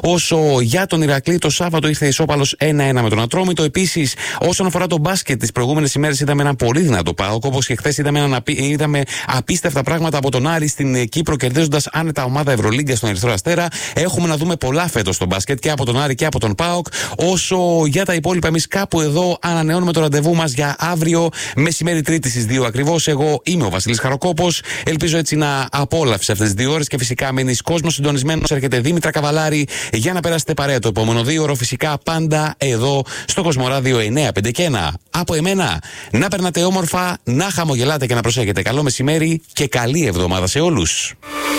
Όσο για τον Ηρακλή, το Σάββατο ήρθε ισόπαλος 1-1 με τον Ατρόμητο. Επίσης, όσον αφορά το μπάσκετ, τις προηγούμενες ημέρες είδαμε ένα πολύ δυνατό ΠΑΟΚ. Όπως και χθες είδαμε απίστευτα πράγματα από τον Άρη στην Κύπρο, κερδίζοντας άνετα ομάδα Ευρωλίγκα στον Ερυθρό Αστέρα. Έχουμε να δούμε πολλά φέτος στο μπάσκετ και από τον Άρη και από τον ΠΑΟΚ. Όσο για τα υπόλοιπα, εμείς κάπου εδώ ανανεώνουμε το ραντεβού μας για αύριο μεσημέρι Τρίτη στις 2 ακριβώς. Εγώ είμαι ο Βασίλης Χαροκόπος. Ελπίζω έτσι να απόλαυσε αυτές τις 2 ώρες και φυσικά μείνεις κόσμος συντονισμένος. Έρχεται Δήμητρα Καβαλάρη για να περάσετε παρέα το επόμενο 2 ώρο. Φυσικά πάντα εδώ στο Κοσμοράδιο 9, 5 και 1. Από εμένα, να περνάτε όμορφα, να χαμογελάτε και να προσέχετε. Καλό μεσημέρι και καλή εβδομάδα σε όλους.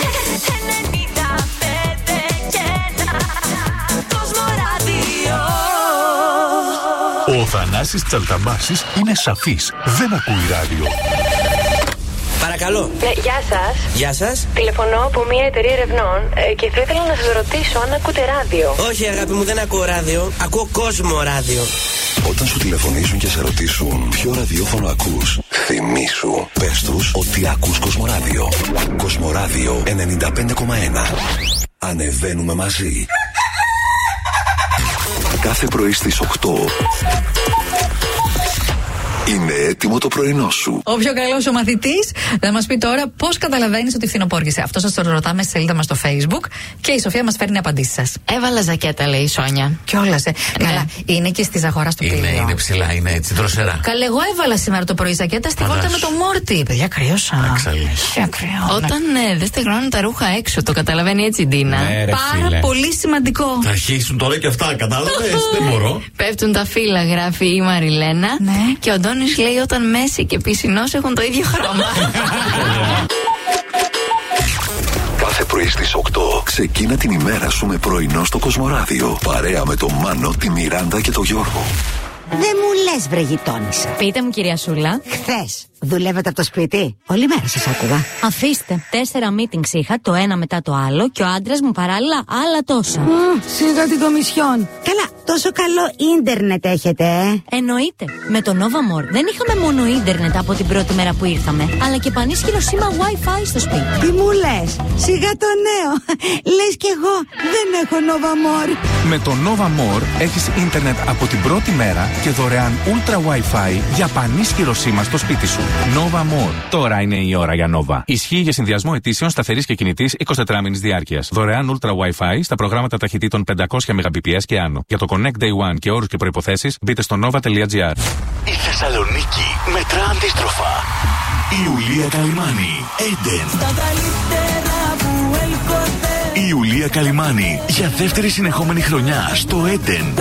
Ο Θανάσης Τσαλταμπάσης είναι σαφής. Δεν ακούει ράδιο. Παρακαλώ. Ναι, γεια σας. Γεια σας. Τηλεφωνώ από μια εταιρεία ερευνών και θα ήθελα να σας ρωτήσω αν ακούτε ράδιο. Όχι, αγάπη μου, δεν ακούω ράδιο. Ακούω Κόσμο Ράδιο. Όταν σου τηλεφωνήσουν και σε ρωτήσουν ποιο ραδιόφωνο ακούς, θυμήσου. Πες τους ότι ακούς Κοσμοράδιο. Κοσμοράδιο 95,1. Ανεβαίνουμε μαζί. Κάθε πρωί στις 8 είναι έτοιμο το πρωινό σου. Ο πιο καλός ο μαθητής θα μας πει τώρα πώς καταλαβαίνεις ότι φθινοπόργησε. Αυτό σας το ρωτάμε στη σελίδα μας στο Facebook και η Σοφία μας φέρνει απαντήσεις σας. Έβαλα ζακέτα, λέει η Σόνια. Κιόλας, Καλά, είναι και στη Ζαγορά στο Πύλιο. Είναι ψηλά, είναι έτσι δροσερά. Καλά, εγώ έβαλα σήμερα το πρωί ζακέτα στη βόλτα με το Μόρτι. Παιδιά, κρύωσα. Όταν δεν στεγνώνουν τα ρούχα έξω, το καταλαβαίνει έτσι η Ντίνα. Πάρα πολύ σημαντικό. Θα αρχίσουν τώρα και αυτά, κατάλαβες? Δεν μπορώ. Πέφτουν τα φύλλα, γράφει η Μαριλένα. Ναι. Και ο Αντώνης λέει όταν Μέση και Πισινός έχουν το ίδιο χρώμα. Κάθε πρωί στις 8 ξεκίνα την ημέρα σου με πρωινό στο Κοσμοράδιο. Παρέα με τον Μάνο, τη Μιράντα και τον Γιώργο. Δεν μου λες, βρε γειτόνισσα. Πείτε μου, κυρία Σούλα. Χθες δουλεύετε από το σπίτι? Όλη μέρα σας άκουγα. Αφήστε. 4 meetings είχα, το ένα μετά το άλλο, και ο άντρας μου παράλληλα άλλα τόσα. Σιγά την Κομισιόν. Καλά, τόσο καλό ίντερνετ έχετε, Εννοείται. Με το Nova More δεν είχαμε μόνο ίντερνετ από την πρώτη μέρα που ήρθαμε, αλλά και πανίσχυρο σήμα Wi-Fi στο σπίτι. Τι μου λες? Σιγά το νέο. Λες κι εγώ δεν έχω Nova More. Με το Nova More έχεις ίντερνετ από την πρώτη μέρα και δωρεάν Ultra Wi-Fi για πανίσχυρο σήμα στο σπίτι σου. Nova More. Τώρα είναι η ώρα για Nova. Ισχύει για συνδυασμό αιτήσεων σταθερής και κινητής 24 μήνες διάρκειας. Δωρεάν Ultra Wi-Fi στα προγράμματα ταχυτήτων 500 Mbps και άνω. Για το Connect Day One και όρους και προϋποθέσεις μπείτε στο nova.gr. Η Θεσσαλονίκη μετρά αντίστροφα. Η Ιουλία Καλυμάνη, Έντεν. Η Ιουλία Καλυμάνη για δεύτερη συνεχόμενη χρονιά στο Έντεν.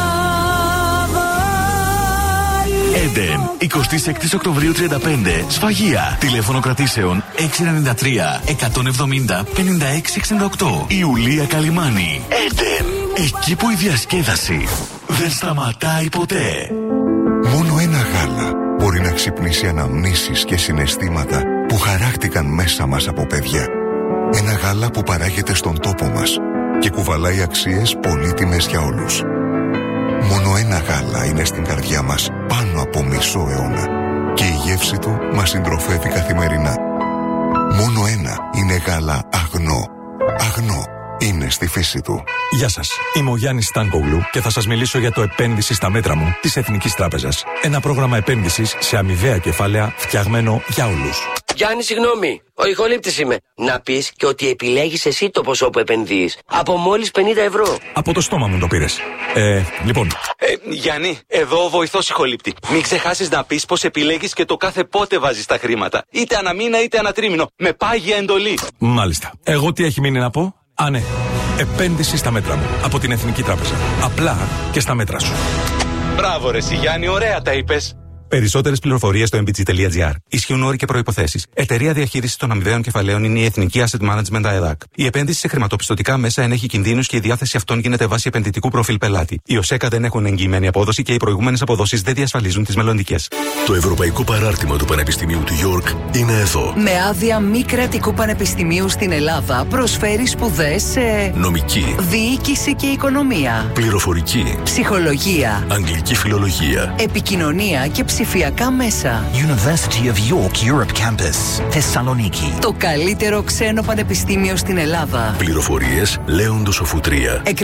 Έντεν, 26 Οκτωβρίου 35, Σφαγεία. Τηλέφωνο κρατήσεων 693 170 5668. Ιουλία Καλυμάνη, Έντεν. Εκεί που η διασκέδαση δεν σταματάει ποτέ. Μόνο ένα γάλα μπορεί να ξυπνήσει αναμνήσεις και συναισθήματα που χαράχτηκαν μέσα μας από παιδιά. Ένα γάλα που παράγεται στον τόπο μας και κουβαλάει αξίες πολύτιμες για όλους. Μόνο ένα γάλα είναι στην καρδιά μας πάνω από μισό αιώνα και η γεύση του μας συντροφεύει καθημερινά. Μόνο ένα είναι γάλα αγνό. Αγνό είναι στη φύση του. Γεια σας. Είμαι ο Γιάννης Στάνκογλου και θα σας μιλήσω για το επένδυση στα μέτρα μου της Εθνικής Τράπεζας. Ένα πρόγραμμα επένδυσης σε αμοιβαία κεφάλαια φτιαγμένο για όλους. Γιάννη, συγγνώμη. Ο ηχολήπτης είμαι. Να πεις και ότι επιλέγεις εσύ το ποσό που επενδύεις. Από μόλις 50 ευρώ. Από το στόμα μου το πήρες. Λοιπόν. Γιάννη, εδώ ο βοηθός ηχολήπτη. Μην ξεχάσεις να πεις πως επιλέγεις και το κάθε πότε βάζεις τα χρήματα. Είτε αναμήνα είτε ανατρίμηνο. Με πάγια εντολή. Μάλιστα. Εγώ τι έχει μείνει να πω? Α, ναι. Επένδυση στα μέτρα μου. Από την Εθνική Τράπεζα. Απλά και στα μέτρα σου. Μπράβο ρε εσύ Γιάννη, ωραία τα είπες. Περισσότερες πληροφορίες στο mbg.gr. Ισχύουν όροι και προϋποθέσεις. Εταιρεία διαχείρισης των αμοιβαίων κεφαλαίων είναι η Εθνική Asset Management ΑΕΔΑΚ. Η επένδυση σε χρηματοπιστωτικά μέσα ενέχει κινδύνους και η διάθεση αυτών γίνεται βάσει επενδυτικού προφίλ πελάτη. Οι ΟΣΕΚΑ δεν έχουν εγγυημένη απόδοση και οι προηγούμενες αποδόσεις δεν διασφαλίζουν τις μελλοντικές. Το Ευρωπαϊκό Παράρτημα του Πανεπιστημίου του York είναι εδώ. Με άδεια μη κρατικού πανεπιστημίου στην Ελλάδα προσφέρει σπουδές σε νομική, διοίκηση και οικονομία, πληροφορική, ψυχολογία, αγγλική φιλολογία, επικοινωνία και ψηφιακά μέσα. University of York Europe Campus, Θεσσαλονίκη. Το καλύτερο ξένο πανεπιστήμιο στην Ελλάδα. Πληροφορίες Λέοντος Σοφού 3.